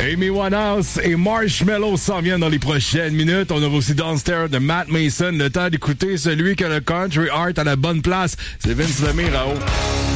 Amy Winehouse et Marshmello s'en viennent dans les prochaines minutes. On aura aussi Downstairs de Matt Mason. Le temps d'écouter celui qui a le country art à la bonne place. C'est Vince Lemay là-haut.